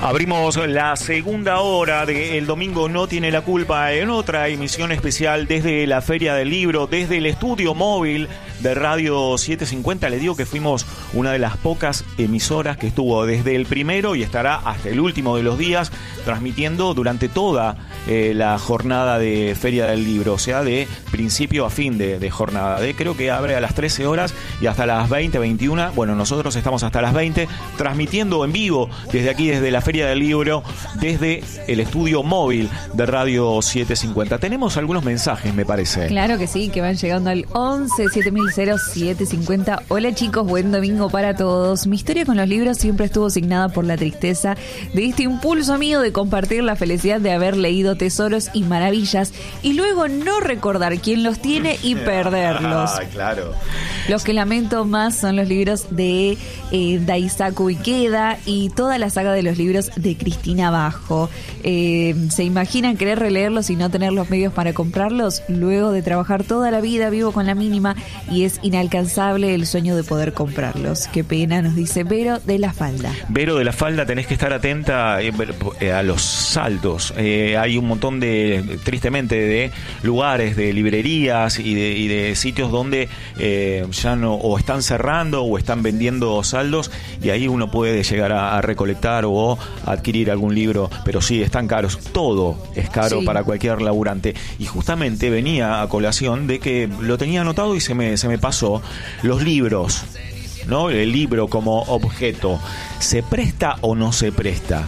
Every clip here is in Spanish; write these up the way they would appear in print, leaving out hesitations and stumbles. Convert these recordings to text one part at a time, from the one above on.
Abrimos la segunda hora de El Domingo No Tiene la Culpa en otra emisión especial desde la Feria del Libro, desde el estudio móvil de Radio 750. Le digo que fuimos una de las pocas emisoras que estuvo desde el primero y estará hasta el último de los días transmitiendo durante toda la jornada de Feria del Libro, o sea, de principio a fin de jornada. Creo que abre a las 13 horas y hasta las 20, 21. Bueno, nosotros estamos hasta las 20 transmitiendo en vivo desde aquí, desde la Feria del Libro, desde el estudio móvil de Radio 750. Tenemos algunos mensajes, me parece. Claro que sí, que van llegando al 11 7000 750. Hola chicos, buen domingo para todos. Mi historia con los libros siempre estuvo signada por la tristeza de este impulso mío de compartir la felicidad de haber leído tesoros y maravillas y luego no recordar quién los tiene y perderlos. Claro. Los que lamento más son los libros de Daisaku Ikeda y toda la saga de los libros de Cristina Bajo. ¿Se imaginan querer releerlos y no tener los medios para comprarlos? Luego de trabajar toda la vida vivo con la mínima y es inalcanzable el sueño de poder comprarlos. Qué pena, nos dice Vero de la Falda. Vero de la Falda, tenés que estar atenta a los saldos. Hay un montón tristemente, de lugares, de librerías y de sitios donde ya no, o están cerrando o están vendiendo saldos, y ahí uno puede llegar a recolectar o adquirir algún libro, pero sí, están caros. Todo es caro, sí, para cualquier laburante. Y justamente venía a colación de que lo tenía anotado y se me pasó. Los libros, ¿no? El libro como objeto, ¿se presta o no se presta?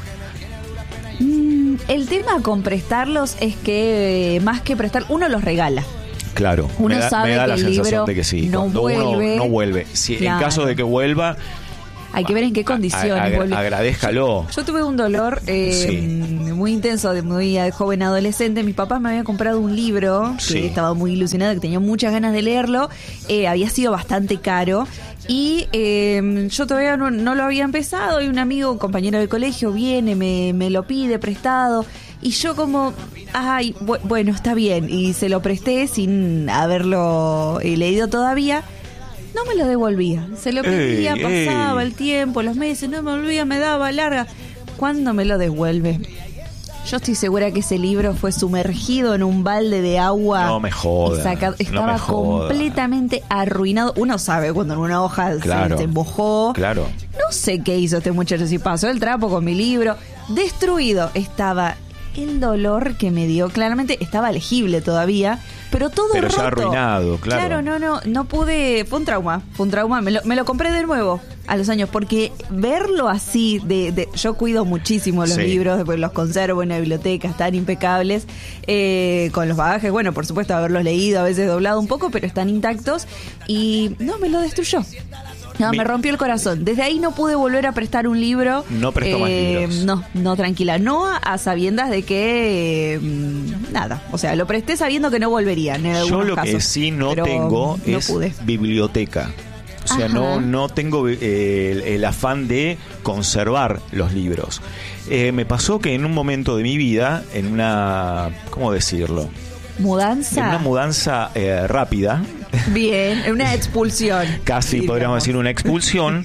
El tema con prestarlos es que más que prestar, uno los regala. Claro, uno sabe me da que la el sensación libro de que sí, no cuando vuelve, uno no vuelve. Si, claro, en caso de que vuelva, hay que ver en qué condiciones vuelve. Agradézcalo. Yo tuve un dolor muy intenso de muy joven adolescente. Mis papás me habían comprado un libro que estaba muy ilusionada, que tenía muchas ganas de leerlo. Había sido bastante caro. Y yo todavía no lo había empezado. Y un amigo, un compañero del colegio, viene, me lo pide prestado. Y yo como, bueno, está bien. Y se lo presté sin haberlo leído todavía. No me lo devolvía. Se lo pedía, pasaba el tiempo, los meses, no me volvía, me daba larga. ¿Cuándo me lo devuelve? Yo estoy segura que ese libro fue sumergido en un balde de agua. No me jodas. Estaba completamente arruinado. Uno sabe cuando en una hoja se mojó. Claro. No sé qué hizo este muchacho, si pasó el trapo con mi libro. Destruido estaba. El dolor que me dio, claramente estaba legible todavía, pero todo roto. Ya arruinado, claro. Claro, no pude, fue un trauma, me lo compré de nuevo a los años, porque verlo así, yo cuido muchísimo los libros, después los conservo en la biblioteca, están impecables, con los bagajes, bueno, por supuesto haberlos leído, a veces doblado un poco, pero están intactos, y no, me lo destruyó. No, me rompió el corazón. Desde ahí no pude volver a prestar un libro. No prestó más libros. No, tranquila. No a sabiendas de que nada. O sea, lo presté sabiendo que no volvería. Yo lo casos, que sí no tengo es biblioteca. O sea, no tengo el afán de conservar los libros. Me pasó que en un momento de mi vida, en una, ¿cómo decirlo? ¿Mudanza? En una mudanza rápida. Bien, una expulsión. Casi podríamos decir una expulsión.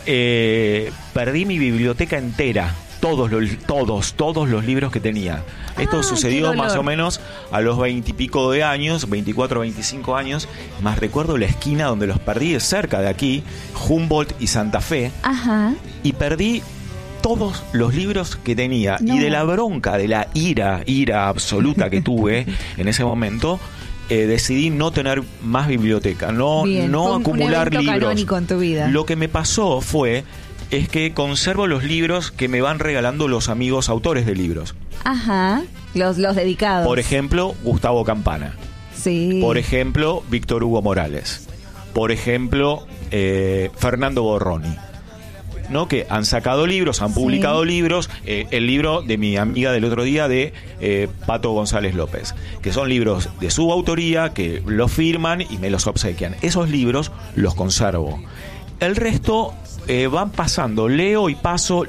Perdí mi biblioteca entera. Todos los libros que tenía. Esto sucedió más o menos a los 20 y pico de años, 24, 25 años. Más recuerdo la esquina donde los perdí, cerca de aquí, Humboldt y Santa Fe. Ajá. Y perdí todos los libros que tenía. Y de la bronca, de la ira absoluta que tuve en ese momento, decidí no tener más biblioteca, no acumular libros. Canónico en tu vida. Lo que me pasó es que conservo los libros que me van regalando los amigos autores de libros. Ajá, los dedicados. Por ejemplo, Gustavo Campana. Sí. Por ejemplo, Víctor Hugo Morales. Por ejemplo, Fernando Borroni. ¿No? Que han sacado libros, han publicado libros, el libro de mi amiga del otro día de Pato González López, que son libros de su autoría, que los firman y me los obsequian. Esos libros los conservo. El resto van pasando, leo y paso.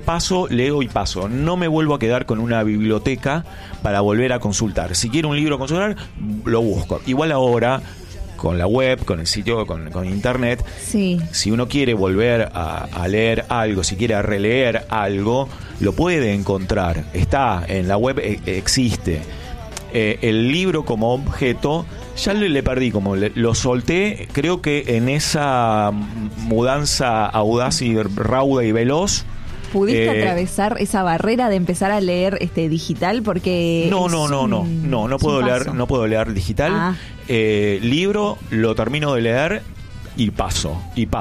No me vuelvo a quedar con una biblioteca para volver a consultar. Si quiero un libro a consultar, lo busco. Igual ahora, con la web, con el sitio, con internet. Sí. Si uno quiere volver a leer algo, si quiere releer algo, lo puede encontrar. Está en la web, existe. El libro como objeto ya le perdí, como lo solté, creo que en esa mudanza audaz y rauda y veloz. ¿Pudiste atravesar esa barrera de empezar a leer digital? Porque no puedo leer digital. Libro lo termino de leer y paso.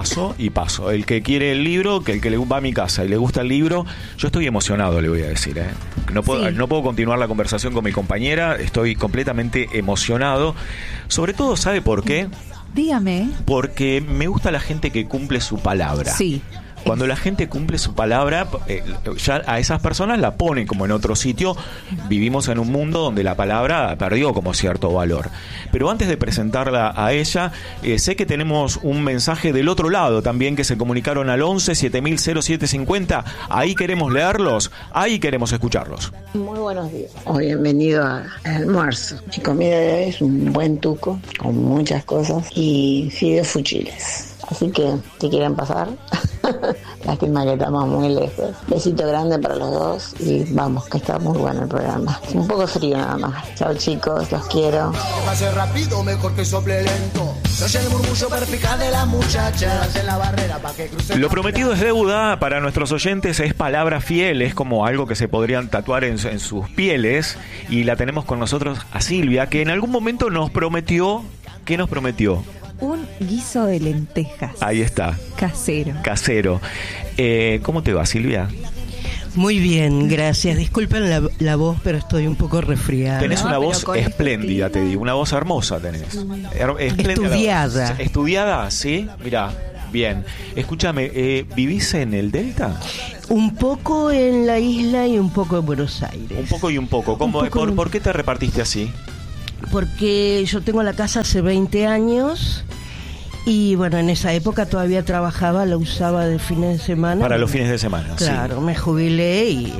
El que quiere el libro, el que le va a mi casa y le gusta el libro, yo estoy emocionado, le voy a decir. No puedo continuar la conversación con mi compañera, estoy completamente emocionado. Sobre todo, ¿sabe por qué? Dígame. Porque me gusta la gente que cumple su palabra. Sí. Cuando la gente cumple su palabra, ya a esas personas la ponen como en otro sitio. Vivimos en un mundo donde la palabra perdió como cierto valor. Pero antes de presentarla a ella, sé que tenemos un mensaje del otro lado también, que se comunicaron al 11 7000 0750. Ahí queremos leerlos, ahí queremos escucharlos. Muy buenos días. Hoy bienvenido al almuerzo. Mi comida de hoy es un buen tuco con muchas cosas y fideos fuchiles. Así que, si quieren pasar, lástima que estamos muy lejos. Besito grande para los dos y vamos, que está muy bueno el programa. Un poco frío nada más. Chao chicos, los quiero. Que pase rápido, mejor que sople lento. Se oye el murmullo perspicaz de las muchachas en la barrera para que crucen. Lo prometido es deuda. Para nuestros oyentes es palabra fiel, es como algo que se podrían tatuar en sus pieles. Y la tenemos con nosotros a Silvia, que en algún momento nos prometió. ¿Qué nos prometió? Un guiso de lentejas. Ahí está. Casero. ¿Cómo te va, Silvia? Muy bien, gracias. Disculpen la voz, pero estoy un poco resfriada. Tenés una voz espléndida, te digo. Una voz hermosa tenés. Estudiada. ¿Estudiada? ¿Sí? Mirá, bien. Escúchame, ¿vivís en el Delta? Un poco en la isla y un poco en Buenos Aires. Un poco y un poco. ¿Por qué te repartiste así? Porque yo tengo la casa hace 20 años y bueno, en esa época todavía trabajaba, la usaba de fines de semana. Para los fines de semana, claro, sí. Me jubilé y...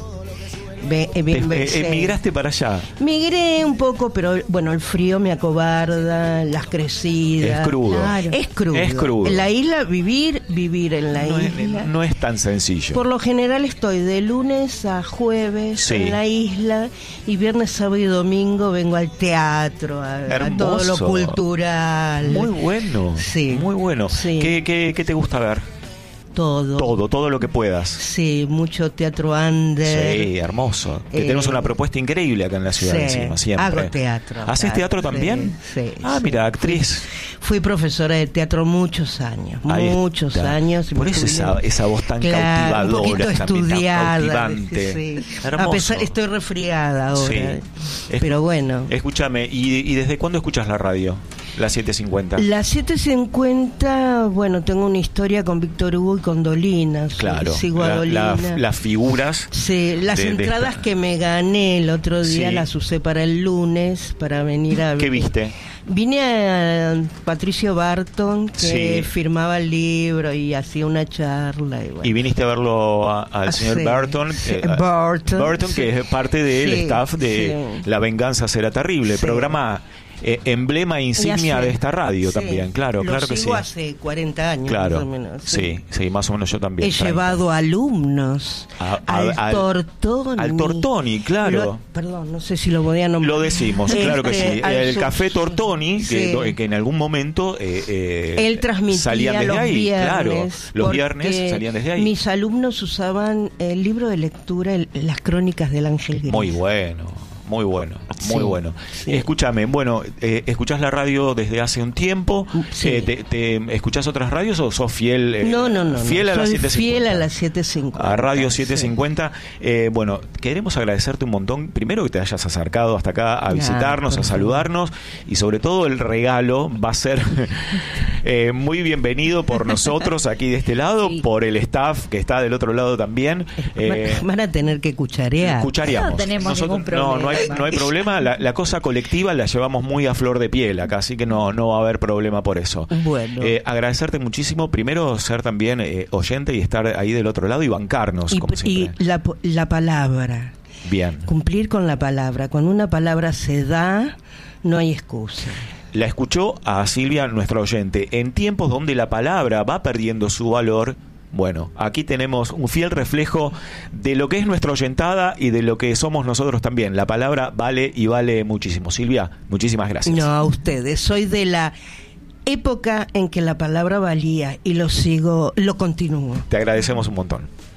¿Emigraste para allá? Migré un poco, pero bueno, el frío me acobarda, las crecidas. Es crudo. Claro. Es crudo. En la isla, vivir en la isla. No es tan sencillo. Por lo general estoy de lunes a jueves en la isla y viernes, sábado y domingo vengo al teatro, a todo lo cultural. Muy bueno. Sí. Muy bueno. Sí. ¿Qué te gusta ver? Todo lo que puedas. Sí, mucho teatro under. Sí, hermoso. Tenemos una propuesta increíble acá en la ciudad encima, siempre. Hago teatro. ¿Haces teatro también? Sí. Mira, actriz. Fui profesora de teatro muchos años. Años. Por eso esa voz tan cautivadora, un poquito estudiada, tan cautivante. Sí. Hermoso. A pesar, estoy resfriada ahora. Sí. Pero bueno. Escúchame, ¿y desde cuándo escuchas la radio? La 750. La 750, bueno, tengo una historia con Víctor Hugo y con Dolina. Claro. Sigo a Dolina. Las figuras. Sí, las entradas que me gané el otro día las usé para el lunes, para venir a... ¿Qué viste? Vine a Patricio Barton, que firmaba el libro y hacía una charla. Y, bueno. ¿Y viniste a verlo al señor Barton? Barton, que es parte del staff de La venganza será terrible, programa... emblema insignia de esta radio también, claro que sí. Hace 40 años, claro, más o menos. Sí, más o menos yo también. He llevado alumnos al Tortoni. Al Tortoni, claro. Perdón, no sé si lo podía nombrar. Lo decimos, claro que sí. El Café Tortoni, que en algún momento él transmitía salían desde los ahí, viernes, claro. Los viernes salían desde ahí. Mis alumnos usaban el libro de lectura, las crónicas del Ángel Gris. Muy bueno. Sí. Escúchame, bueno, ¿escuchás la radio desde hace un tiempo? Sí. ¿Te escuchás otras radios o sos fiel? No. Fiel a la 750. Fiel a la 750. A Radio 750. Sí. Bueno, queremos agradecerte un montón. Primero que te hayas acercado hasta acá a visitarnos, a saludarnos. Y sobre todo el regalo va a ser muy bienvenido por nosotros aquí de este lado, por el staff que está del otro lado también. Van a tener que cucharear. Cuchareamos. No tenemos ningún problema. No hay problema, la cosa colectiva la llevamos muy a flor de piel acá, así que no va a haber problema por eso. Bueno. Agradecerte muchísimo, primero ser también oyente y estar ahí del otro lado y bancarnos, como siempre. Y la palabra. Bien. Cumplir con la palabra. Cuando una palabra se da, no hay excusa. La escuchó a Silvia, nuestra oyente. En tiempos donde la palabra va perdiendo su valor, bueno, aquí tenemos un fiel reflejo de lo que es nuestra oyentada y de lo que somos nosotros también. La palabra vale y vale muchísimo. Silvia, muchísimas gracias. No, a ustedes. Soy de la época en que la palabra valía y lo continúo. Te agradecemos un montón.